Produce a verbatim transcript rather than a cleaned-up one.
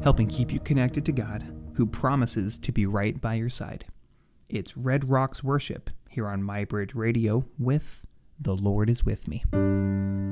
helping keep you connected to God, who promises to be right by your side. It's Red Rocks Worship here on My Bridge Radio with The Lord is With Me.